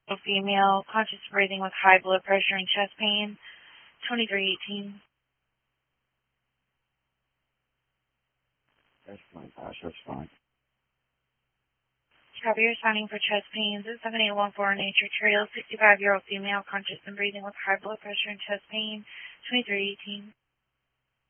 Female, conscious breathing with high blood pressure and chest pain, 2318. That's fine, Gosh, that's fine. Copy, you're signing for chest pains at 7814 Nature Trail, 65-year-old female, conscious and breathing with high blood pressure and chest pain, 2318.